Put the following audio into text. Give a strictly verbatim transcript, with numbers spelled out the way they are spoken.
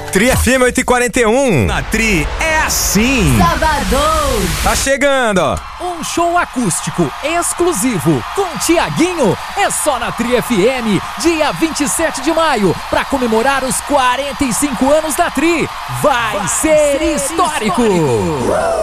Tri F M oito e quarenta e um. Na Tri é assim. Salvador. Tá chegando, ó. Um show acústico exclusivo com Tiaguinho é só na Tri F M, dia vinte e sete de maio, pra comemorar os quarenta e cinco anos da Tri. Vai, Vai ser, ser histórico! histórico.